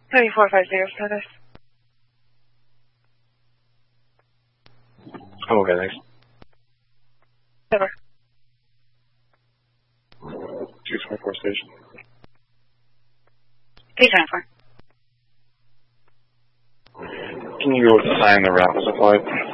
3450 status. Oh, okay, thanks. Over. 224 station. 324. Can you go assign the route supplied?